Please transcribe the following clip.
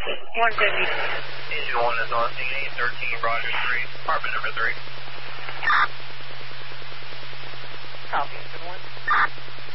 150. Engine 1 is on scene, 813, Roger 3, apartment number 3. Copy, engine 1.